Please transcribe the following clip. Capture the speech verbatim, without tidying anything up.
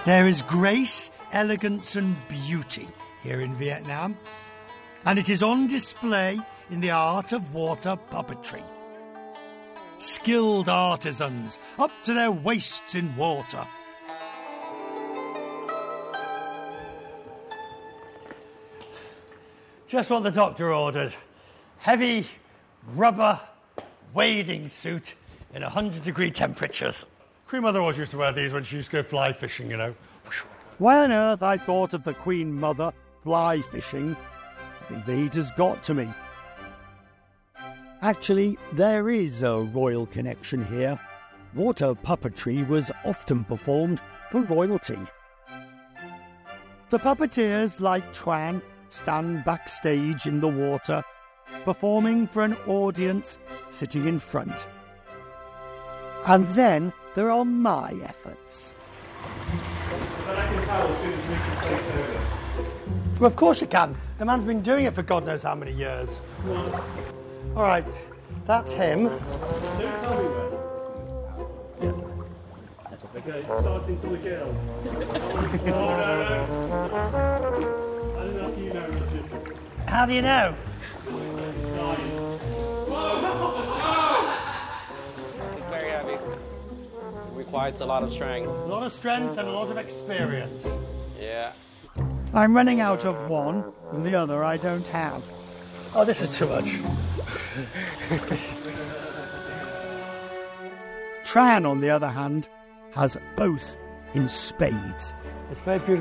There is grace, elegance and beauty here in Vietnam, and it is on display in the art of water puppetry. Skilled artisans up to their waists in water. Just what the doctor ordered. Heavy rubber wading suit in one hundred degree temperatures. Queen Mother always used to wear these when she used to go fly fishing, you know. Why on earth I thought of the Queen Mother fly fishing, I think the heat has got to me. Actually, there is a royal connection here. Water puppetry was often performed for royalty. The puppeteers like Tran stand backstage in the water, performing for an audience sitting in front. And then there are my efforts. But I can tell as soon as we can take over. Well, of course you can. The man's been doing it for God knows how many years. All right, that's him. Don't tell me when. Yeah. Okay, starting to the girl. Oh, no, no. I don't know if you know, Richard. How do you know? It's very heavy. It requires a lot of strength. A lot of strength and a lot of experience. Yeah. I'm running out of one, and the other I don't have. Oh, this is too much. Tran, on the other hand, has both in spades. It's very beautiful.